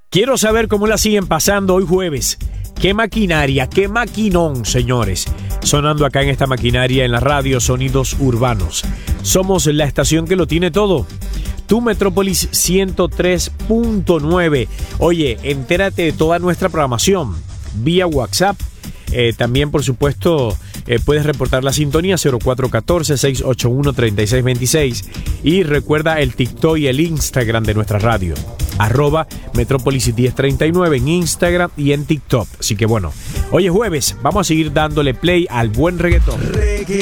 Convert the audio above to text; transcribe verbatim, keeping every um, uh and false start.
Quiero saber cómo la siguen pasando hoy jueves. ¿Qué maquinaria, qué maquinón, señores? Sonando acá en esta maquinaria en la radio Sonidos Urbanos. Somos la estación que lo tiene todo. Tu Metrópolis ciento tres punto nueve. Oye, entérate de toda nuestra programación vía WhatsApp. Eh, también, por supuesto, eh, puedes reportar la sintonía cero cuatro uno cuatro, seis ocho uno, tres seis dos seis. Y recuerda el TikTok y el Instagram de nuestra radio. Arroba Metrópolis diez treinta y nueve en Instagram y en TikTok. Así que bueno, hoy es jueves, vamos a seguir dándole play al buen reggaetón.